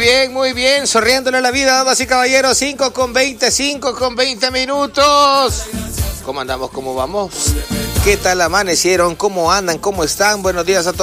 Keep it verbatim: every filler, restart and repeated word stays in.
bien, muy bien. Sonriéndole a la vida, damas y caballeros. cinco con veinte, cinco con veinte minutos. ¿Cómo andamos? ¿Cómo vamos? ¿Qué tal amanecieron? ¿Cómo andan? ¿Cómo están? Buenos días a todos.